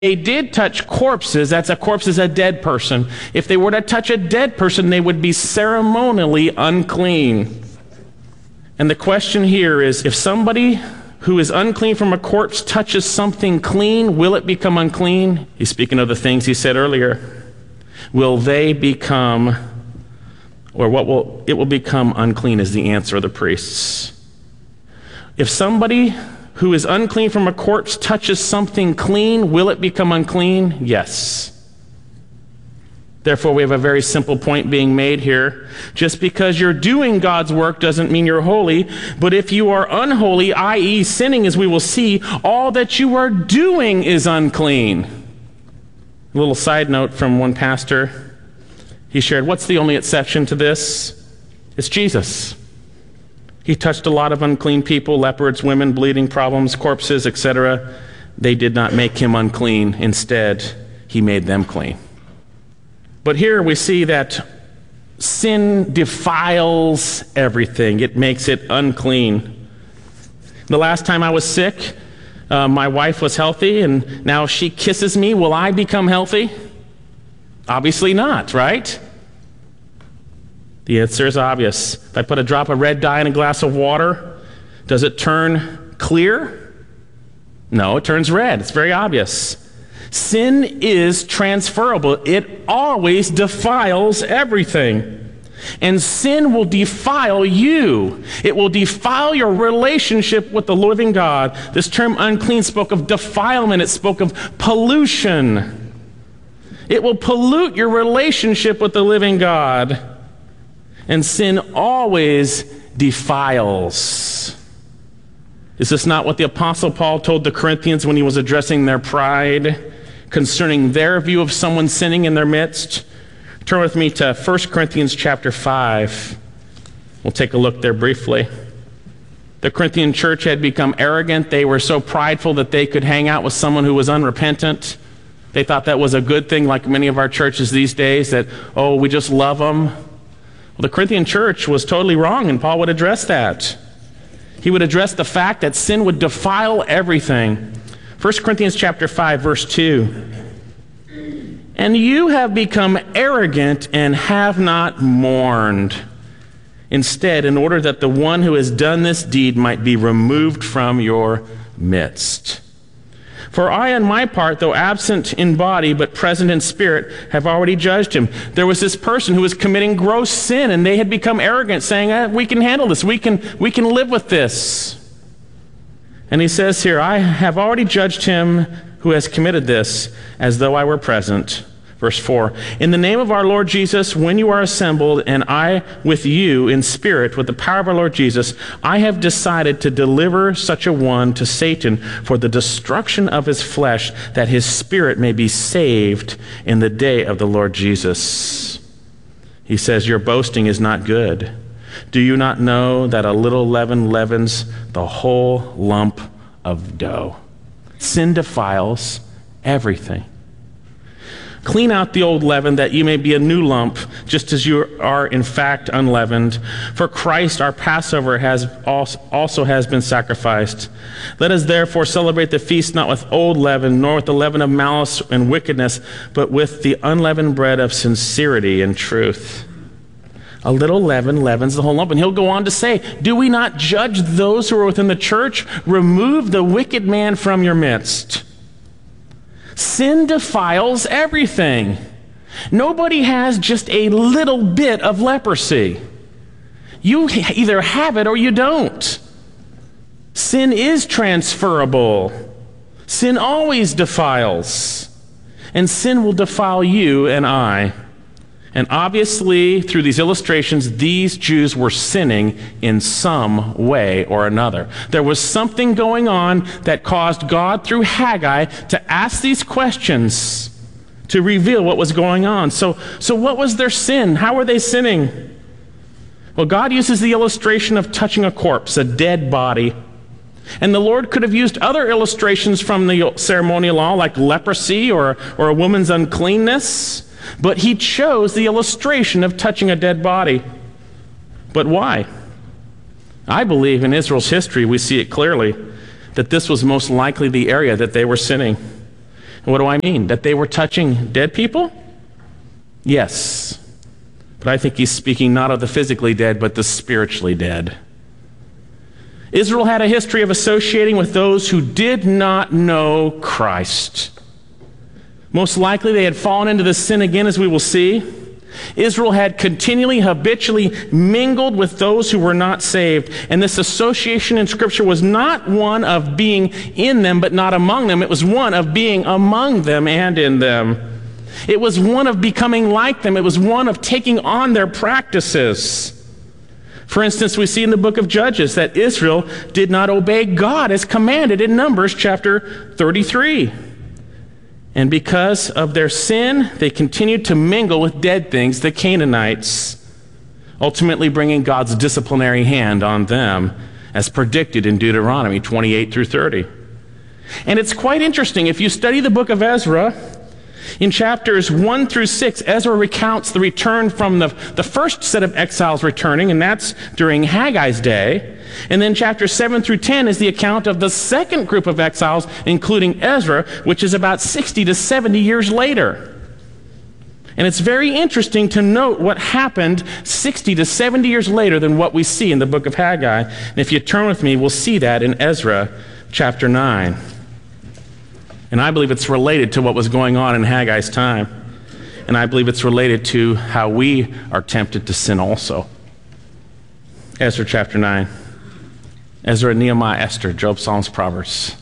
they did touch corpses, a corpse is a dead person. If they were to touch a dead person, they would be ceremonially unclean. And the question here is, if somebody who is unclean from a corpse touches something clean, will it become unclean? He's speaking of the things he said earlier. Will they become, or it will become unclean is the answer of the priests. If somebody who is unclean from a corpse touches something clean, will it become unclean? Yes. Therefore, we have a very simple point being made here. Just because you're doing God's work doesn't mean you're holy, but if you are unholy, i.e. sinning, as we will see, all that you are doing is unclean. A little side note from one pastor. He shared, what's the only exception to this? It's Jesus. He touched a lot of unclean people, leopards, women, bleeding problems, corpses, etc. They did not make him unclean. Instead, he made them clean. But here we see that sin defiles everything. It makes it unclean. The last time I was sick, my wife was healthy, and now if she kisses me, will I become healthy? Obviously not, right? The answer is obvious. If I put a drop of red dye in a glass of water, does it turn clear? No, it turns red. It's very obvious. Sin is transferable. It always defiles everything. And sin will defile you. It will defile your relationship with the living God. This term unclean spoke of defilement. It spoke of pollution. It will pollute your relationship with the living God. And sin always defiles. Is this not what the Apostle Paul told the Corinthians when he was addressing their pride concerning their view of someone sinning in their midst? Turn with me to 1 Corinthians chapter 5. We'll take a look there briefly. The Corinthian church had become arrogant. They were so prideful that they could hang out with someone who was unrepentant. They thought that was a good thing, like many of our churches these days, that, oh, we just love them. Well, the Corinthian church was totally wrong, and Paul would address that. He would address the fact that sin would defile everything. 1 Corinthians chapter 5, verse 2. And you have become arrogant and have not mourned. Instead, in order that the one who has done this deed might be removed from your midst. For I, on my part, though absent in body, but present in spirit, have already judged him. There was this person who was committing gross sin, and they had become arrogant, saying, we can handle this. We can live with this. And he says here, I have already judged him who has committed this, as though I were present. Verse 4, in the name of our Lord Jesus, when you are assembled, and I with you in spirit, with the power of our Lord Jesus, I have decided to deliver such a one to Satan for the destruction of his flesh, that his spirit may be saved in the day of the Lord Jesus. He says, your boasting is not good. Do you not know that a little leaven leavens the whole lump of dough? Sin defiles everything. Clean out the old leaven, that you may be a new lump, just as you are in fact unleavened. For Christ, our Passover, also has been sacrificed. Let us therefore celebrate the feast not with old leaven, nor with the leaven of malice and wickedness, but with the unleavened bread of sincerity and truth. A little leaven leavens the whole lump. And he'll go on to say, do we not judge those who are within the church? Remove the wicked man from your midst. Sin defiles everything. Nobody has just a little bit of leprosy. You either have it or you don't. Sin is transferable. Sin always defiles. And sin will defile you and I. And obviously, through these illustrations, these Jews were sinning in some way or another. There was something going on that caused God, through Haggai, to ask these questions to reveal what was going on. So what was their sin? How were they sinning? Well, God uses the illustration of touching a corpse, a dead body. And the Lord could have used other illustrations from the ceremonial law, like leprosy or a woman's uncleanness. But he chose the illustration of touching a dead body. But why? I believe in Israel's history we see it clearly that this was most likely the area that they were sinning. What do I mean? That they were touching dead people? Yes. But I think he's speaking not of the physically dead, but the spiritually dead. Israel had a history of associating with those who did not know Christ. Most likely they had fallen into this sin again, as we will see. Israel had continually, habitually mingled with those who were not saved. And this association in Scripture was not one of being in them, but not among them. It was one of being among them and in them. It was one of becoming like them. It was one of taking on their practices. For instance, we see in the book of Judges that Israel did not obey God as commanded in Numbers chapter 33. And because of their sin, they continued to mingle with dead things, the Canaanites, ultimately bringing God's disciplinary hand on them, as predicted in Deuteronomy 28 through 30. And it's quite interesting. If you study the book of Ezra, in chapters 1 through 6, Ezra recounts the return from the first set of exiles returning, and that's during Haggai's day. And then chapters 7 through 10 is the account of the second group of exiles, including Ezra, which is about 60 to 70 years later. And it's very interesting to note what happened 60 to 70 years later than what we see in the book of Haggai. And if you turn with me, we'll see that in Ezra chapter 9. And I believe it's related to what was going on in Haggai's time. And I believe it's related to how we are tempted to sin also. Ezra chapter 9. Ezra, Nehemiah, Esther, Job, Psalms, Proverbs.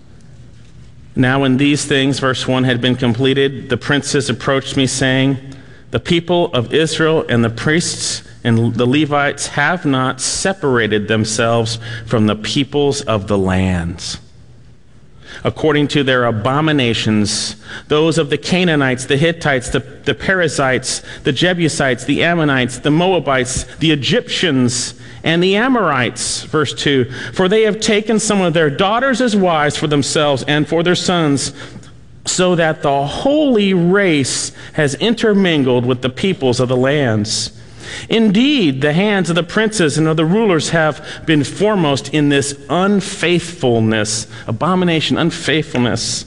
Now when these things, verse 1, had been completed, the princes approached me, saying, the people of Israel and the priests and the Levites have not separated themselves from the peoples of the lands, according to their abominations, those of the Canaanites, the Hittites, the Perizzites, the Jebusites, the Ammonites, the Moabites, the Egyptians, and the Amorites. Verse 2, for they have taken some of their daughters as wives for themselves and for their sons, so that the holy race has intermingled with the peoples of the lands. Indeed, the hands of the princes and of the rulers have been foremost in this unfaithfulness, abomination, unfaithfulness.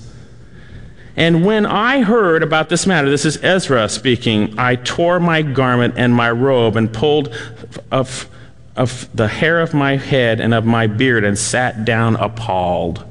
And when I heard about this matter, this is Ezra speaking, I tore my garment and my robe and pulled of the hair of my head and of my beard and sat down appalled.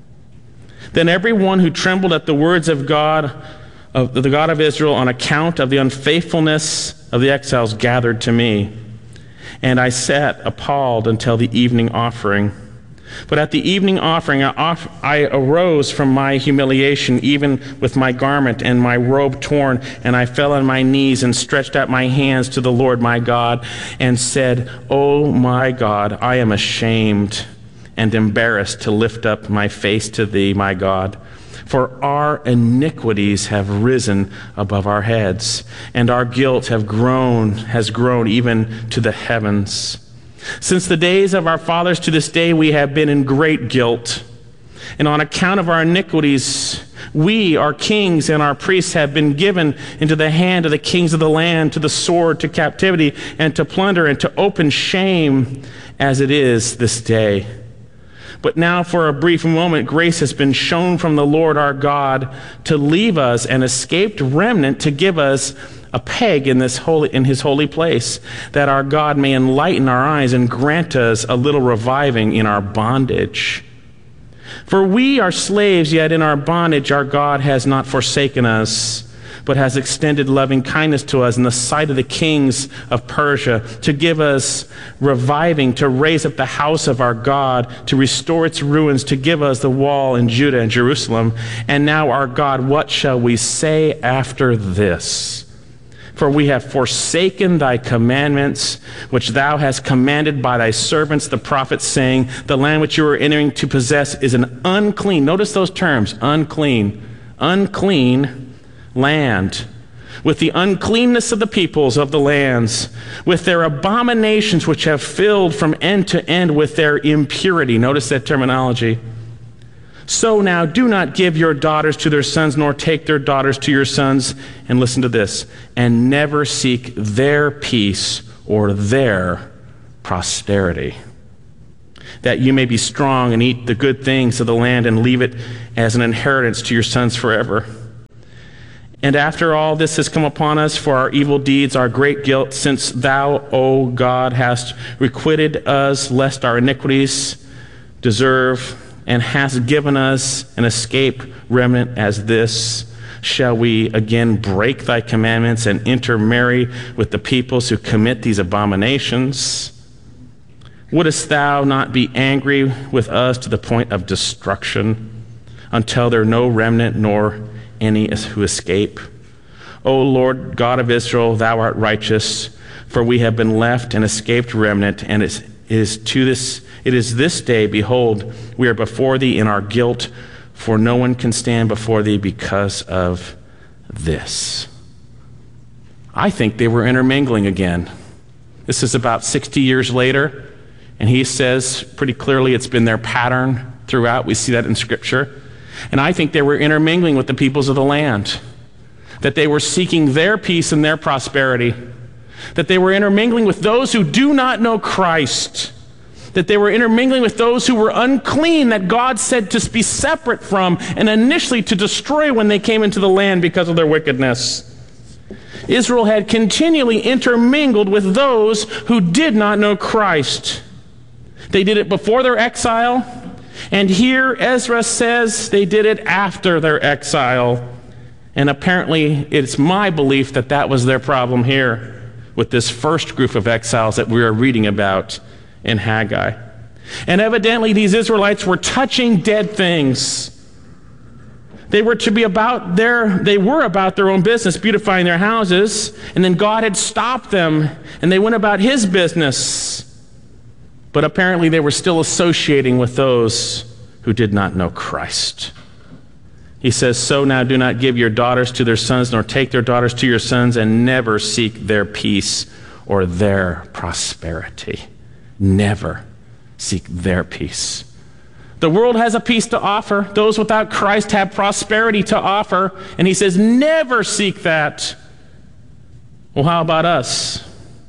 Then everyone who trembled at the words of God, of the God of Israel, on account of the unfaithfulness of the exiles, gathered to me. And I sat appalled until the evening offering. But at the evening offering, I arose from my humiliation, even with my garment and my robe torn, and I fell on my knees and stretched out my hands to the Lord my God and said, "Oh my God, I am ashamed and embarrassed to lift up my face to thee, my God. For our iniquities have risen above our heads, and our guilt has grown even to the heavens. Since the days of our fathers to this day we have been in great guilt. And on account of our iniquities, we, our kings and our priests, have been given into the hand of the kings of the land, to the sword, to captivity, and to plunder, and to open shame, as it is this day. But now for a brief moment, grace has been shown from the Lord our God to leave us an escaped remnant, to give us a peg in his holy place, that our God may enlighten our eyes and grant us a little reviving in our bondage. For we are slaves, yet in our bondage our God has not forsaken us, but has extended loving kindness to us in the sight of the kings of Persia, to give us reviving, to raise up the house of our God, to restore its ruins, to give us the wall in Judah and Jerusalem. And now, our God, what shall we say after this? For we have forsaken thy commandments, which thou hast commanded by thy servants the prophets, saying, the land which you are entering to possess is an unclean, notice those terms, unclean land, with the uncleanness of the peoples of the lands, with their abominations which have filled from end to end with their impurity. Notice that terminology. So now do not give your daughters to their sons, nor take their daughters to your sons. And listen to this, and never seek their peace or their prosperity. that you may be strong and eat the good things of the land and leave it as an inheritance to your sons forever. And after all this has come upon us for our evil deeds, our great guilt, since thou, O God, hast requited us lest our iniquities deserve, and hast given us an escape remnant as this, shall we again break thy commandments and intermarry with the peoples who commit these abominations? Wouldest thou not be angry with us to the point of destruction, until there no remnant nor any who escape? O Lord God of Israel, thou art righteous, for we have been left an escaped remnant, and it is this day, behold, we are before thee in our guilt, for no one can stand before thee because of this. I think they were intermingling again. This is about 60 years later, and he says pretty clearly it's been their pattern throughout. We see that in Scripture. And I think they were intermingling with the peoples of the land, that they were seeking their peace and their prosperity, that they were intermingling with those who do not know Christ, that they were intermingling with those who were unclean, that God said to be separate from and initially to destroy when they came into the land because of their wickedness. Israel had continually intermingled with those who did not know Christ. They did it before their exile, and here Ezra says they did it after their exile. And apparently it's my belief that that was their problem here with this first group of exiles that we are reading about in Haggai. And evidently these Israelites were touching dead things. They were about their own business, beautifying their houses, and then God had stopped them, and they went about his business. But apparently they were still associating with those who did not know Christ. He says, so now do not give your daughters to their sons, nor take their daughters to your sons, and never seek their peace or their prosperity. Never seek their peace. The world has a peace to offer. Those without Christ have prosperity to offer. And he says, never seek that. Well, how about us?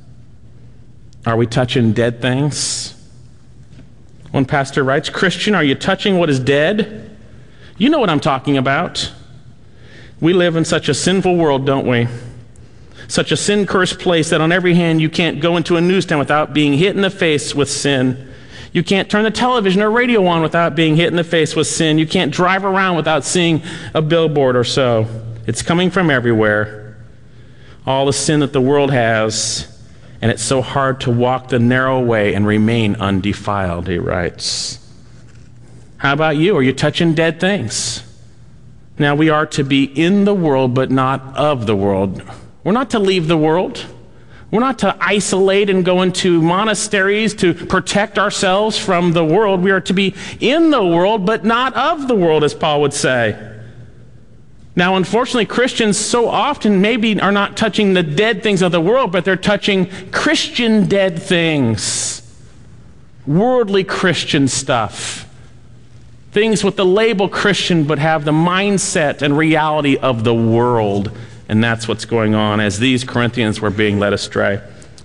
Are we touching dead things? One pastor writes, Christian, are you touching what is dead? You know what I'm talking about. We live in such a sinful world, don't we? Such a sin-cursed place that on every hand you can't go into a newsstand without being hit in the face with sin. You can't turn the television or radio on without being hit in the face with sin. You can't drive around without seeing a billboard or so. It's coming from everywhere. All the sin that the world has, and it's so hard to walk the narrow way and remain undefiled, he writes. How about you? Are you touching dead things? Now, we are to be in the world, but not of the world. We're not to leave the world. We're not to isolate and go into monasteries to protect ourselves from the world. We are to be in the world, but not of the world, as Paul would say. Now, unfortunately, Christians so often maybe are not touching the dead things of the world, but they're touching Christian dead things. Worldly Christian stuff. Things with the label Christian, but have the mindset and reality of the world. And that's what's going on as these Corinthians were being led astray.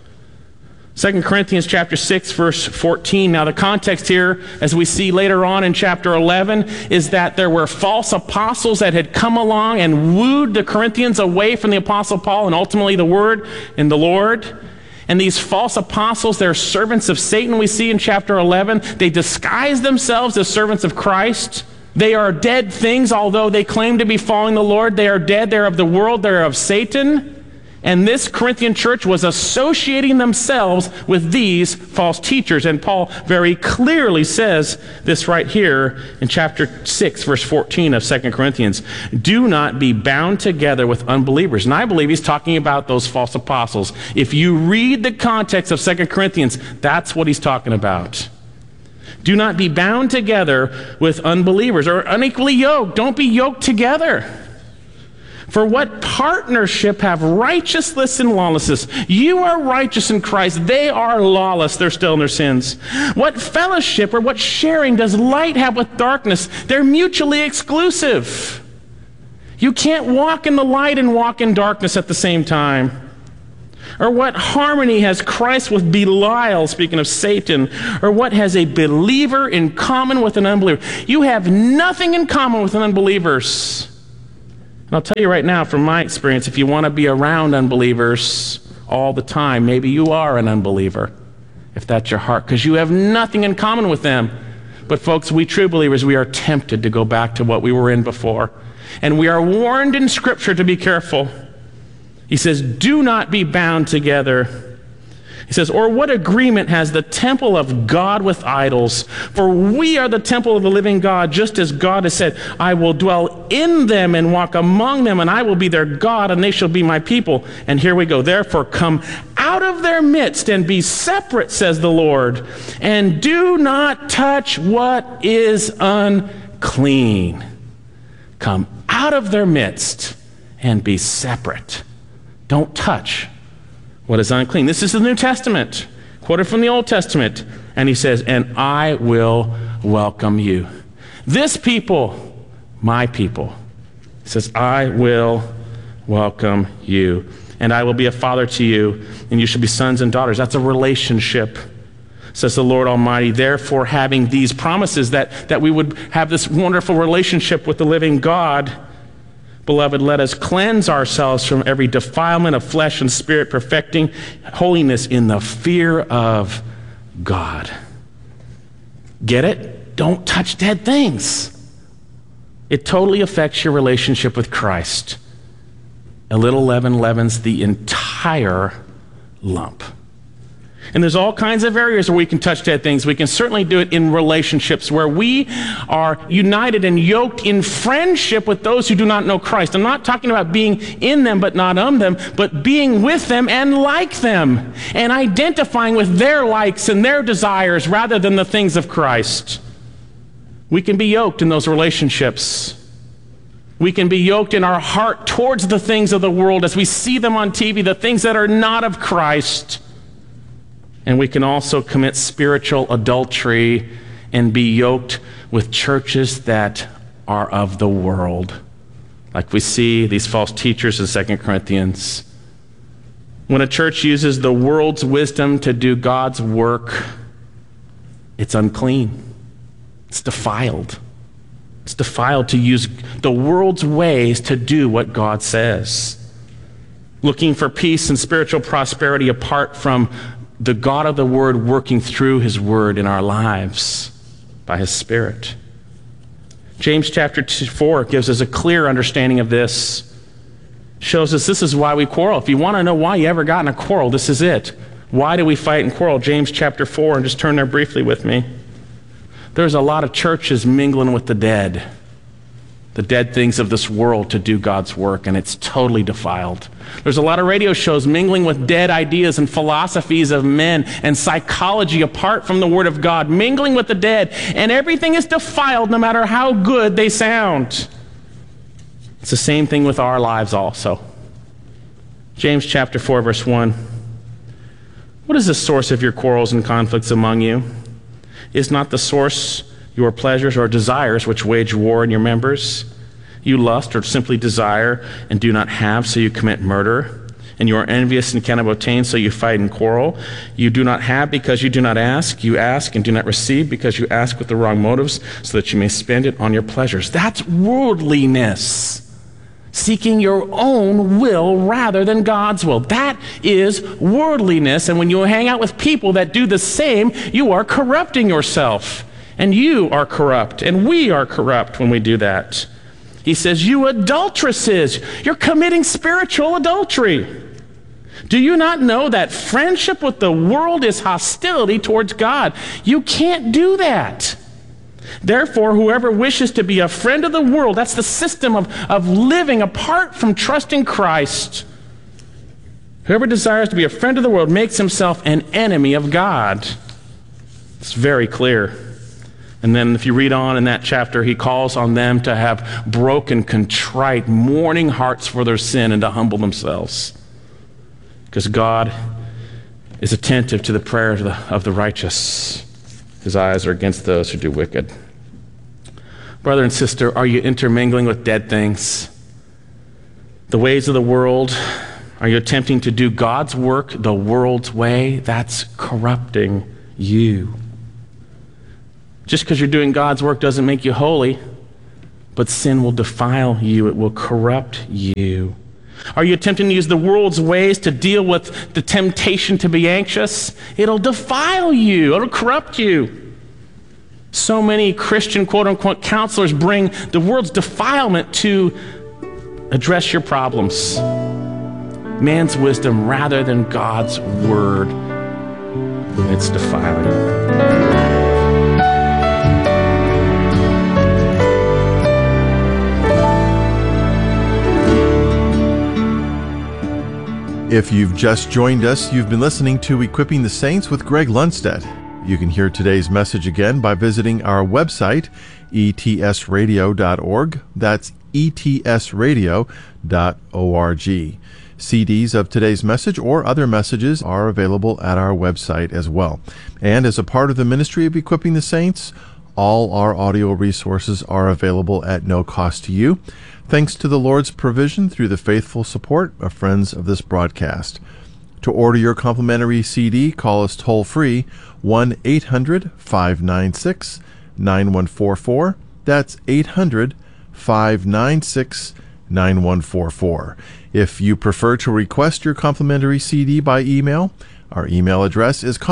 2 Corinthians chapter 6, verse 14. Now the context here, as we see later on in chapter 11, is that there were false apostles that had come along and wooed the Corinthians away from the apostle Paul and ultimately the word and the Lord. And these false apostles, they're servants of Satan, we see in chapter 11. They disguise themselves as servants of Christ. They are dead things, although they claim to be following the Lord. They are dead. They're of the world. They're of Satan. And this Corinthian church was associating themselves with these false teachers. And Paul very clearly says this right here in chapter 6, verse 14 of 2 Corinthians. Do not be bound together with unbelievers. And I believe he's talking about those false apostles. If you read the context of 2 Corinthians, that's what he's talking about. Do not be bound together with unbelievers or unequally yoked. Don't be yoked together. For what partnership have righteousness and lawlessness? You are righteous in Christ. They are lawless. They're still in their sins. What fellowship or what sharing does light have with darkness? They're mutually exclusive. You can't walk in the light and walk in darkness at the same time. Or what harmony has Christ with Belial, speaking of Satan? Or what has a believer in common with an unbeliever? You have nothing in common with unbelievers. And I'll tell you right now, from my experience, if you want to be around unbelievers all the time, maybe you are an unbeliever, if that's your heart, because you have nothing in common with them. But folks, we true believers, we are tempted to go back to what we were in before. And we are warned in Scripture to be careful. He says, do not be bound together. He says, or what agreement has the temple of God with idols? For we are the temple of the living God, just as God has said, I will dwell in them and walk among them, and I will be their God, and they shall be my people. And here we go. Therefore, come out of their midst and be separate, says the Lord, and do not touch what is unclean. Come out of their midst and be separate. Don't touch what is unclean. This is the New Testament, quoted from the Old Testament. And he says, and I will welcome you. This people, my people, he says, I will welcome you. And I will be a father to you, and you shall be sons and daughters. That's a relationship, says the Lord Almighty. Therefore, having these promises that we would have this wonderful relationship with the living God, beloved, let us cleanse ourselves from every defilement of flesh and spirit, perfecting holiness in the fear of God. Get it? Don't touch dead things. It totally affects your relationship with Christ. A little leaven leavens the entire lump. And there's all kinds of areas where we can touch dead things. We can certainly do it in relationships where we are united and yoked in friendship with those who do not know Christ. I'm not talking about being in them but not of them, but being with them and like them, and identifying with their likes and their desires rather than the things of Christ. We can be yoked in those relationships. We can be yoked in our heart towards the things of the world as we see them on TV, the things that are not of Christ. And we can also commit spiritual adultery and be yoked with churches that are of the world, like we see these false teachers in 2 Corinthians. When a church uses the world's wisdom to do God's work, it's unclean. It's defiled. It's defiled to use the world's ways to do what God says. Looking for peace and spiritual prosperity apart from the God of the Word working through His Word in our lives by His Spirit. James chapter 4 gives us a clear understanding of this. Shows us this is why we quarrel. If you want to know why you ever got in a quarrel, this is it. Why do we fight and quarrel? James chapter 4, and just turn there briefly with me. There's a lot of churches mingling with the dead things of this world to do God's work, and it's totally defiled. There's a lot of radio shows mingling with dead ideas and philosophies of men and psychology apart from the Word of God, mingling with the dead, and everything is defiled no matter how good they sound. It's the same thing with our lives also. James chapter 4, verse 1. What is the source of your quarrels and conflicts among you? Is not the source your pleasures or desires which wage war in your members? You lust or simply desire and do not have, so you commit murder. And you are envious and cannot obtain, so you fight and quarrel. You do not have because you do not ask. You ask and do not receive because you ask with the wrong motives, so that you may spend it on your pleasures. That's worldliness. Seeking your own will rather than God's will. That is worldliness. And when you hang out with people that do the same, you are corrupting yourself. And you are corrupt, and we are corrupt when we do that. He says, you adulteresses, you're committing spiritual adultery. Do you not know that friendship with the world is hostility towards God? You can't do that. Therefore, whoever wishes to be a friend of the world, that's the system of living apart from trusting Christ. Whoever desires to be a friend of the world makes himself an enemy of God. It's very clear. And then if you read on in that chapter, he calls on them to have broken, contrite, mourning hearts for their sin and to humble themselves. Because God is attentive to the prayers of the righteous. His eyes are against those who do wicked. Brother and sister, are you intermingling with dead things? The ways of the world, Are you attempting to do God's work the world's way? That's corrupting you. Just because you're doing God's work doesn't make you holy, but sin will defile you. It will corrupt you. Are you attempting to use the world's ways to deal with the temptation to be anxious? It'll defile you. It'll corrupt you. So many Christian quote-unquote counselors bring the world's defilement to address your problems. Man's wisdom rather than God's word. It's defiling. If you've just joined us, you've been listening to Equipping the Saints with Greg Lundstedt. You can hear today's message again by visiting our website, etsradio.org. That's etsradio.org. CDs of today's message or other messages are available at our website as well. And as a part of the ministry of Equipping the Saints, all our audio resources are available at no cost to you, thanks to the Lord's provision through the faithful support of friends of this broadcast. To order your complimentary CD, call us toll-free 1-800-596-9144. That's 800-596-9144. If you prefer to request your complimentary CD by email, our email address is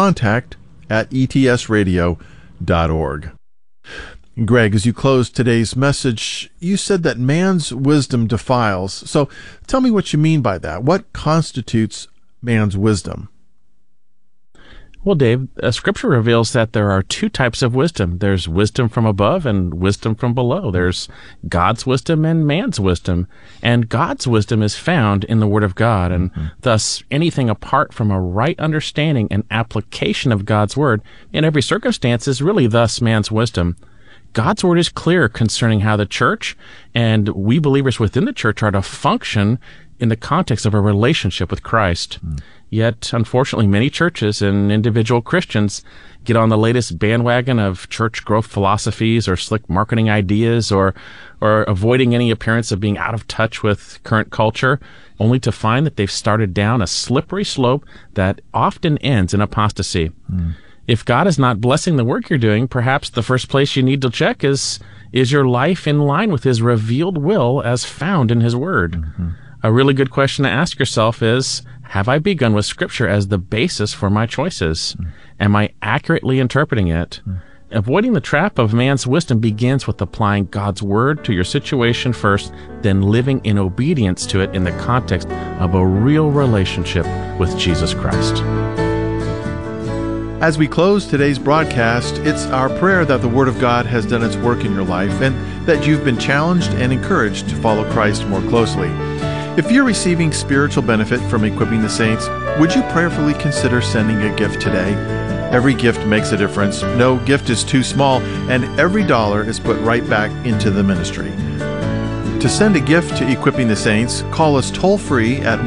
contact@etsradio.org. Greg, as you close today's message, you said that man's wisdom defiles. So tell me what you mean by that. What constitutes man's wisdom? Well, Dave, Scripture reveals that there are two types of wisdom. There's wisdom from above and wisdom from below. There's God's wisdom and man's wisdom. And God's wisdom is found in the Word of God. And thus, anything apart from a right understanding and application of God's Word in every circumstance is really thus man's wisdom. God's Word is clear concerning how the church and we believers within the church are to function in the context of a relationship with Christ. Yet, unfortunately, many churches and individual Christians get on the latest bandwagon of church growth philosophies or slick marketing ideas or avoiding any appearance of being out of touch with current culture, only to find that they've started down a slippery slope that often ends in apostasy. If God is not blessing the work you're doing, perhaps the first place you need to check is your life in line with His revealed will as found in His Word? A really good question to ask yourself is, have I begun with Scripture as the basis for my choices? Am I accurately interpreting it? Avoiding the trap of man's wisdom begins with applying God's Word to your situation first, then living in obedience to it in the context of a real relationship with Jesus Christ. As we close today's broadcast, it's our prayer that the Word of God has done its work in your life and that you've been challenged and encouraged to follow Christ more closely. If you're receiving spiritual benefit from Equipping the Saints, would you prayerfully consider sending a gift today? Every gift makes a difference. No gift is too small, and every dollar is put right back into the ministry. To send a gift to Equipping the Saints, call us toll-free at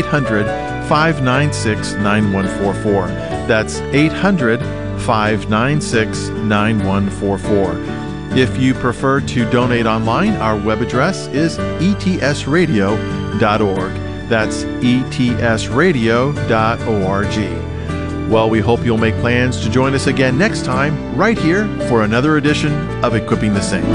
1-800-596-9144. That's 800-596-9144. If you prefer to donate online, our web address is etsradio.org. That's etsradio.org. Well, we hope you'll make plans to join us again next time, right here, for another edition of Equipping the Saints.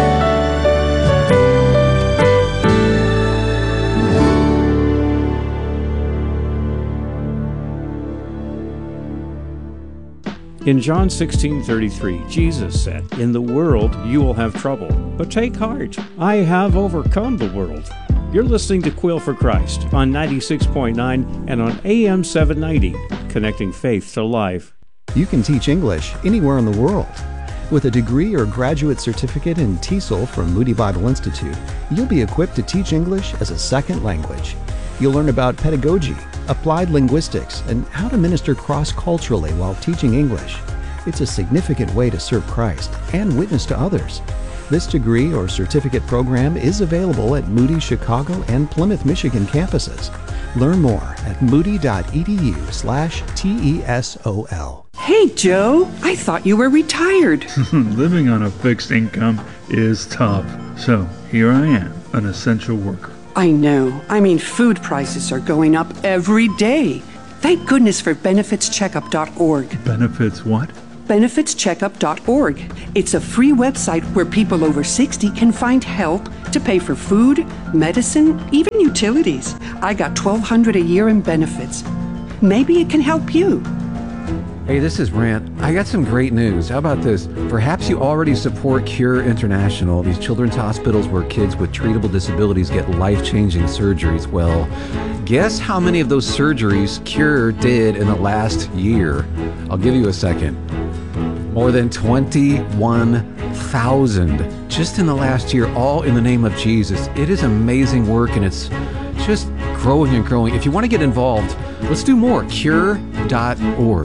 In John 16:33, Jesus said, "In the world you will have trouble, but take heart, I have overcome the world." You're listening to Quill for Christ on 96.9 and on AM 790, connecting faith to life. You can teach English anywhere in the world. With a degree or graduate certificate in TESOL from Moody Bible Institute, you'll be equipped to teach English as a second language. You'll learn about pedagogy, applied linguistics, and how to minister cross-culturally while teaching English. It's a significant way to serve Christ and witness to others. This degree or certificate program is available at Moody Chicago and Plymouth, Michigan campuses. Learn more at moody.edu/TESOL. Hey, Joe, I thought you were retired. Living on a fixed income is tough. So here I am, an essential worker. I know. Food prices are going up every day. Thank goodness for benefitscheckup.org. Benefits what? benefitscheckup.org. It's a free website where people over 60 can find help to pay for food, medicine, even utilities. I got $1,200 a year in benefits. Maybe it can help you. Hey, this is Brant. I got some great news. How about this? Perhaps you already support Cure International, these children's hospitals where kids with treatable disabilities get life-changing surgeries. Well, guess how many of those surgeries Cure did in the last year? I'll give you a second. More than 21,000 just in the last year, all in the name of Jesus. It is amazing work, and it's just growing and growing. If you want to get involved, let's do more. Cure.org.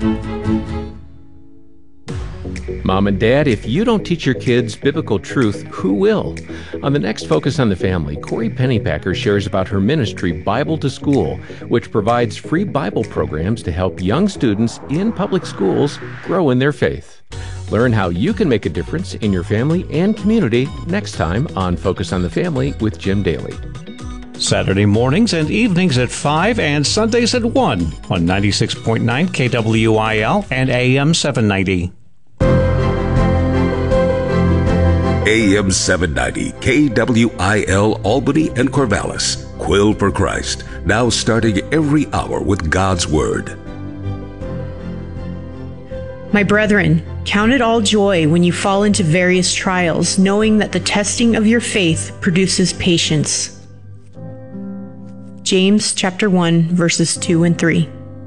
Mom and Dad, if you don't teach your kids biblical truth, who will? On the next Focus on the Family, Corey Pennypacker shares about her ministry, Bible to School, which provides free Bible programs to help young students in public schools grow in their faith. Learn how you can make a difference in your family and community next time on Focus on the Family with Jim Daly. Saturday mornings and evenings at 5 and Sundays at 1 on 96.9 KWIL and AM 790. AM 790, KWIL, Albany and Corvallis. Quill for Christ, now starting every hour with God's Word. My brethren, count it all joy when you fall into various trials, knowing that the testing of your faith produces patience. James chapter 1, verses 2 and 3.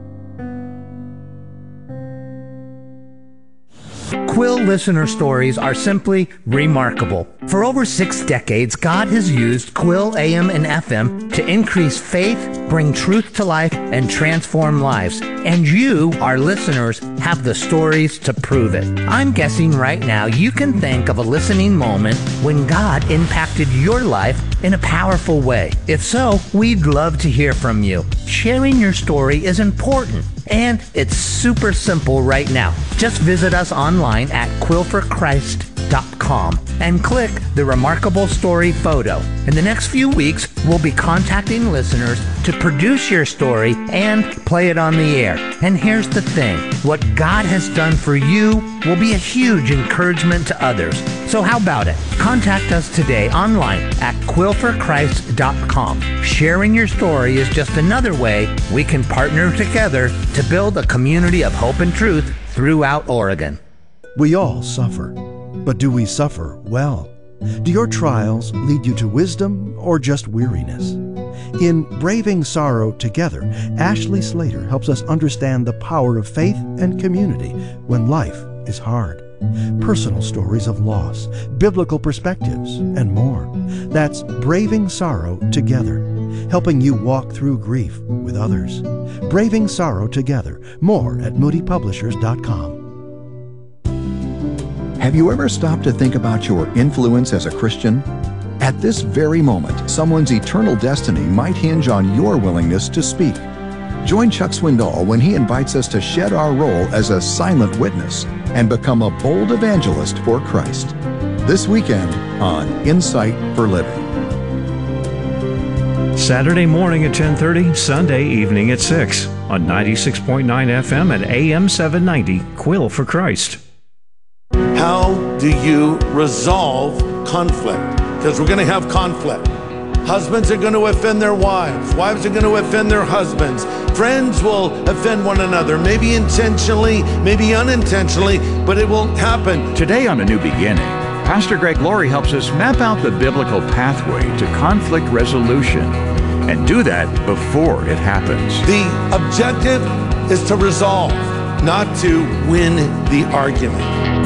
Quill listener stories are simply remarkable. For over 6 decades, God has used Quill AM and FM to increase faith, bring truth to life, and transform lives. And you, our listeners, have the stories to prove it. I'm guessing right now you can think of a listening moment when God impacted your life in a powerful way. If so, we'd love to hear from you. Sharing your story is important, and it's super simple right now. Just visit us online at quillforchrist.com and click the Remarkable Story photo. In the next few weeks, we'll be contacting listeners to produce your story and play it on the air. And here's the thing, what God has done for you will be a huge encouragement to others. So how about it? Contact us today online at quillforchrist.com. Sharing your story is just another way we can partner together to build a community of hope and truth throughout Oregon. We all suffer, but do we suffer well? Do your trials lead you to wisdom or just weariness? In Braving Sorrow Together, Ashley Slater helps us understand the power of faith and community when life is hard. Personal stories of loss, biblical perspectives, and more. That's Braving Sorrow Together, helping you walk through grief with others. Braving Sorrow Together. More at moodypublishers.com. Have you ever stopped to think about your influence as a Christian? At this very moment, someone's eternal destiny might hinge on your willingness to speak. Join Chuck Swindoll when he invites us to shed our role as a silent witness and become a bold evangelist for Christ. This weekend on Insight for Living. Saturday morning at 10:30, Sunday evening at 6 on 96.9 FM and AM 790, Quill for Christ. How do you resolve conflict? Because we're going to have conflict. Husbands are going to offend their wives. Wives are going to offend their husbands. Friends will offend one another, maybe intentionally, maybe unintentionally, but it will happen. Today on A New Beginning, Pastor Greg Laurie helps us map out the biblical pathway to conflict resolution and do that before it happens. The objective is to resolve, not to win the argument.